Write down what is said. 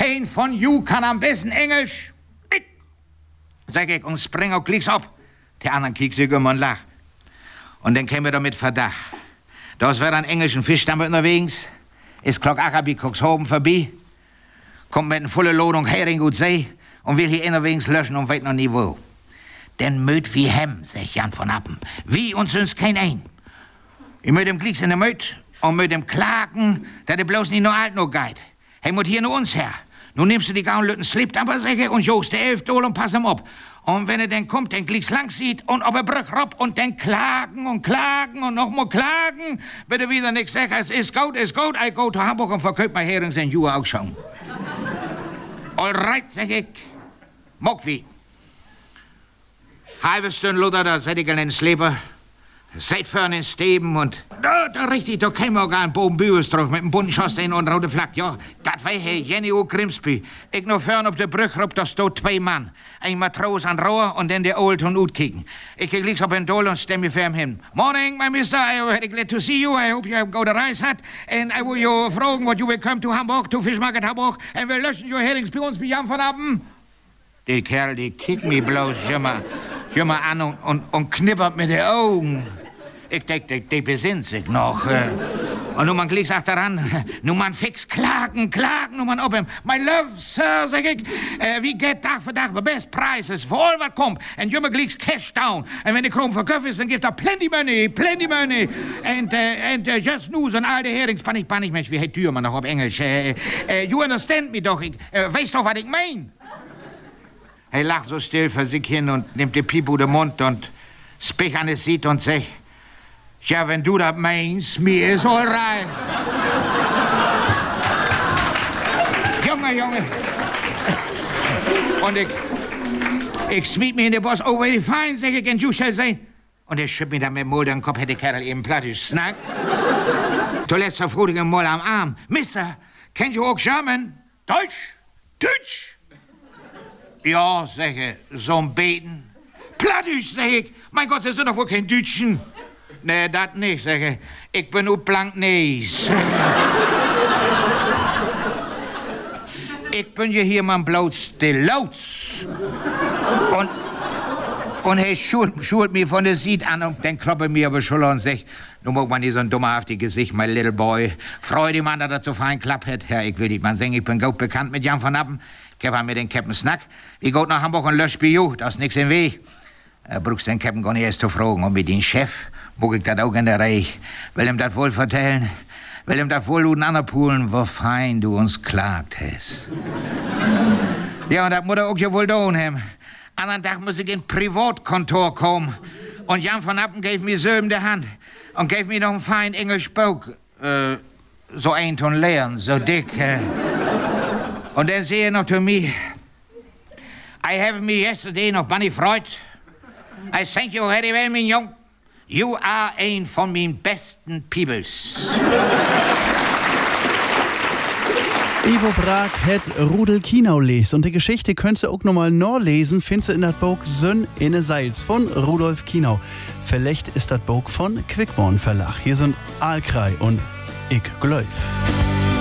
Kein von you kann am besten Englisch. Ich, sag ich, und spring auch gleich ab. Die anderen kicken sich immer und lachen. Und dann kämen wir da mit Verdacht. Da ist wer an englischen Fischstamm unterwegs, ist Glock Ackerby Cuxhaven vorbei, kommt mit einer vollen Ladung Hering und See und will hier innerwegs löschen und weiß noch nie wo. Denn möt wie hem, sagt Jan von Appen, wie uns sonst kein ein. Ich möt ihm gleich in der Möt und möt ihm klagen, dass er bloß nicht nur alt noch geht. Er muss hier nur uns her. Nun nimmst du die Gaunlütten Slip aber sicher und jost der 11 Dollar und pass ihm ab. Und wenn er dann kommt, dann gleich lang sieht und ob er Brüch rob und dann klagen und noch mal klagen, bitte wieder nix sagen, es ist gut, ich go to Hamburg und verkauft mein Herings in Juhe auch schon. All right, sag ich, mock wie. Halbe Stunde Luther, da seid ich in den Sleeper, seid vorne in Steben und da richtig, da käme auch gar ein Bogen Bühles drauf mit einem bunten Schornstein und rote Flagge. Ja, das war Herr Jenny O. Grimsby. Ich noch vorne auf der Brücke rob, da steht 2 Mann. Ein Matros an Rohr und dann der Old und Ut kicken. Ich geh links auf den Dol und stemme mir für ihn hin. Morning, my mister, I had glad to see you. I hope you have got a rice hat. And I will you fragen what you will come to Hamburg, to Fish Market Hamburg, and we'll löschen your herrings bei uns bei Jan von Appen. Die Kerl, die kickt mich bloß, schau mal an und knippert mit den Augen. Ich denke, die besinnt sich noch. Und nun man gleich sagt daran, nun man fix klagen, nun man ob ihm. My love, sir, sag ich, wie geht Tag für Tag the best prices for all what kommt. And you gleich cash down. Und wenn die Krom verkauft ist, dann gibt er plenty money. And just news und all die Herings, panik, Mensch, wie heißt Tür man noch auf Englisch? You understand me doch, weißt doch, was ich mein? Er lacht so still für sich hin und nimmt die Piep den Mund und spich an es sieht und sagt, ja, wenn du das meinst, mir ist all right. Junge. Und ich schmied mich in den Boss, oh, very fine, sag ich, and you shall say. Und er schütt mir dann mit dem Mund den Kopf, hätte der Kerl eben plattisch snack. Zuletzt auf Rudigen Moll am Arm. Mister, kennst du auch German? Deutsch? Ja, sag ich, so ein Beten. Plattisch, sag ich. Mein Gott, das sind doch wohl kein Deutschen. Nee, das nicht, sag ich. Ich bin nur blank Nees. Ich bin ja hier mal bloß de Lauts. Und er schult mir von der Seat an und dann kloppe mir über die Schulter und sagt, nun mag man nicht so ein dummerhaftiges Gesicht, mein little boy. Freude, man, dass das so fein klappt hat. Ja, ich will nicht mal sagen, ich bin gut bekannt mit Jan von Appen. Ich hab mir den Captain Snack. Ich geht nach Hamburg und löscht bei you, das ist nix im Weg. Brauchst den Captain gar nicht erst zu fragen. Und mit dem Chef mag ich das auch in der Reich. Will ihm das wohl vertellen? Will ihm das wohl und anerpulen, wo fein du uns klagt hast? Ja, und das muss er auch ja wohl tun haben. Anderen Tag muss ich in Privatkontor kommen. Und Jan von Appen gave mir so in der Hand und gave mir noch einen feinen Englisch Buch. So ein und leeren, so dick. Und dann sehe ich noch zu mir, I have me yesterday noch Bunny Freud. I thank you very well, mein Jung. You are ein von meinen besten Peoples. Ivo Brag hat Rudel Kienau les und die Geschichte könnt ihr auch nochmal lesen, findest du in das Buch Sönn inne Seils von Rudolf Kienau. Vielleicht ist das Buch von Quickborn Verlag. Hier sind Aalkrei und Ich Gläuf.